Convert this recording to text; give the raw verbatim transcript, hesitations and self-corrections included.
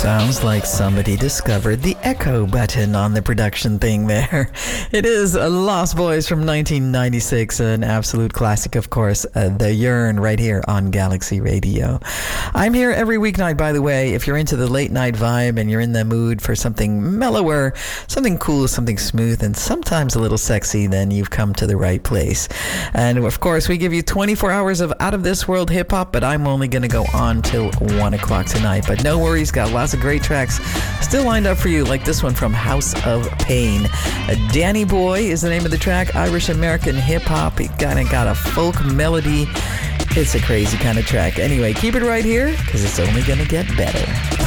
Sounds like somebody discovered the echo button on the production thing there. It is a Lost Boys from nineteen ninety-six, an absolute classic, of course, uh, The Yearn, right here on Galaxy Radio. I'm here every weeknight, by the way. If you're into the late night vibe and you're in the mood for something mellower, something cool, something smooth, and sometimes a little sexy, then you've come to the right place. And of course, we give you twenty-four hours of out-of-this-world hip-hop, but I'm only going to go on till one o'clock tonight. But no worries, got lots of great tracks still lined up for you, like this one from House of Pain. Uh, Danny Boy is the name of the track, Irish-American hip-hop. It kind of got a folk melody. It's a crazy kind of track. Anyway, keep it right here, because it's only going to get better.